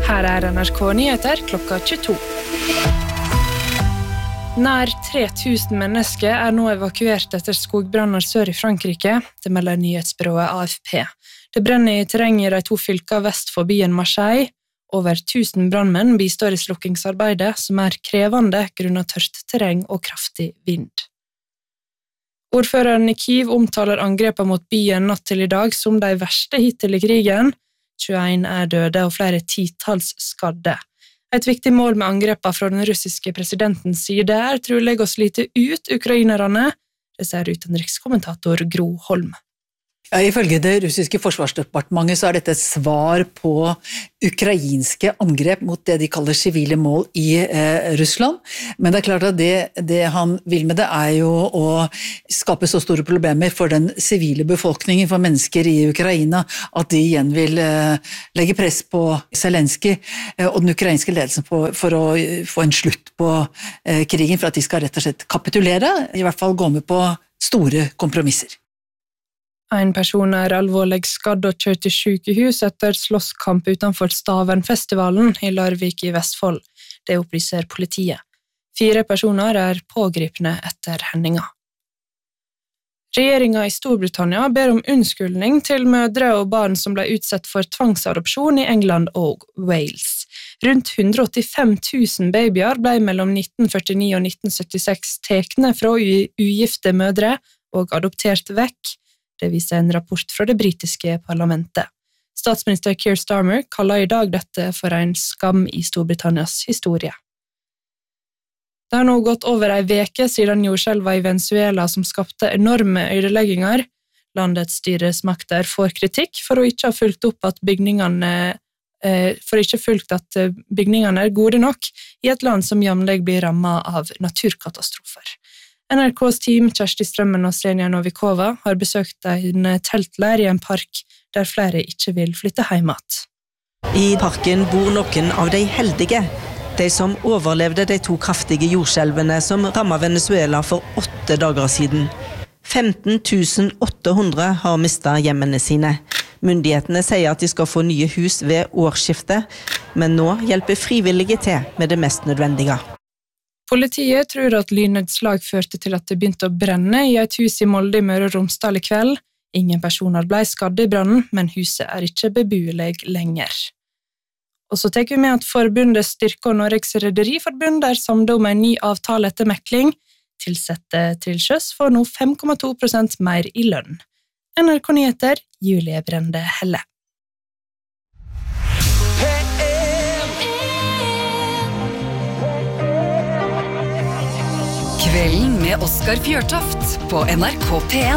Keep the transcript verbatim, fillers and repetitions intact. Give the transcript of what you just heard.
Her er N R K Nyheter klokka tjueto. Nær tre tusen mennesker er nå evakuert etter skogbranner sør i Frankrike, det melder nyhetsbyrået A F P. Det brenner i terrenget i de to fylkene vest for byen Marseille. Over tusen brannmenn bistår i slukkingsarbeidet, som er krevende grunnet tørt terreng og kraftig vind. Ordføreren i Kyiv omtaler angrepa mot byen natt til i dag som de verste hittil i krigen. tjueen er døde og flere titalls skadde. Et viktig mål med angrepa fra den russiske presidentens side er trolig å slite ut ukrainerne, det sier utenrikskommentator Gro Holm. Ja, ifølge det russiske forsvarsdepartementet så er dette et svar på ukrainske angrep mot det de kaller sivile mål i eh, Russland. Men det er klart at det, det han vil med det er jo å skape så store problemer for den sivile befolkningen, for mennesker i Ukraina, at de igjen vil eh, legge press på Zelensky eh, og den ukrainske ledelsen for, for å få en slutt på eh, krigen, for at de skal rett og slett kapitulere, i hvert fall gå med på store kompromisser. En person er alvorlig skadd og kjørt til sykehus etter slåsskamp utenfor Stavernfestivalen i Larvik i Vestfold. Det opplyser politiet. Fire personer er pågripne etter hendinga. Regjeringen i Storbritannia ber om unnskyldning til mødre og barn som ble utsatt for tvangsadopsjon i England og Wales. Rundt hundre og åttifem tusen babyer ble mellom nitten førtini og nitten syttiseks tekne fra ugifte mødre og adoptert vekk. Det viser en rapport fra det britiske parlamentet. Statsminister Keir Starmer kaller i dag dette for en skam i Storbritannias historie. Det har nå gått over en veke siden jordskjelvet i Venezuela som skapte enorme ødelegginger. Landets styresmakter får kritikk for å ikke ha fulgt opp at bygningene, for ikke fulgt at bygningene er gode nok i et land som jevnlig blir rammet av naturkatastrofer. N R K's team, Kjersti Strømmen og Senja Novikova, har besøkt en teltleir i en park der flere ikke vil flytte hjem igjen. I parken bor noen av de heldige, de som overlevde de to kraftige jordskjelvene som rammet Venezuela for åtte dager siden. femten tusen åtte hundre har mistet hjemmene sine. Myndighetene sier at de skal få nye hus ved årsskiftet, men nå hjelper frivillige til med det mest nødvendige. Politiet tror at lynnedslag førte til at det begynte å brenne i et hus i Molde i Møre og Romsdal i kveld. Ingen personer ble skadde i brannen, men huset er ikke beboelig lenger. Og så tenker vi med at forbundet Styrke og Norges Rederiforbund er samlet om en ny avtale etter mekling. Tilsette til sjøs får nå fem komma to prosent mer i lønn. N R K Nyheter, Julie Brende Helle. Kvelden med Oskar Fjørtoft på N R K P en.